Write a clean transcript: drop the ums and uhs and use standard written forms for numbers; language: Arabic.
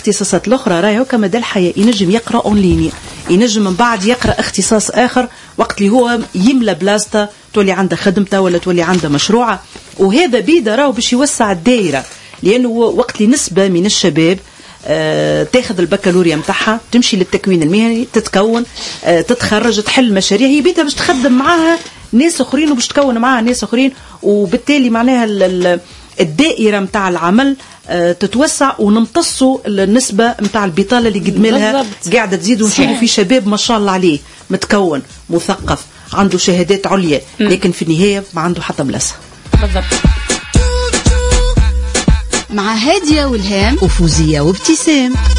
الاختصاصات الاخرى راهو كما دا الحياه ينجم يقرا اونلاين، ينجم من بعد يقرا اختصاص اخر وقت اللي هو يملى بلاصته تولي عنده خدمته ولا تولي عنده مشروعه. وهذا بيدا راهو باش يوسع الدائره، لانه وقت اللي نسبه من الشباب تاخذ البكالوريا متاعها تمشي للتكوين المهني، تتكون تتخرج تحل مشاريع هي بيتها باش تخدم معاها ناس اخرين وباش تكون معاها ناس اخرين، وبالتالي معناها الدائره متاع العمل تتوسع ونمتصوا النسبه متاع البطاله اللي قد مالها قاعده تزيد. ونشوفوا في شباب ما شاء الله عليه متكون مثقف عنده شهادات عليا لكن في النهايه ما عنده حتى ملاسه. بالضبط. مع هادية والهام وفوزية وابتسام.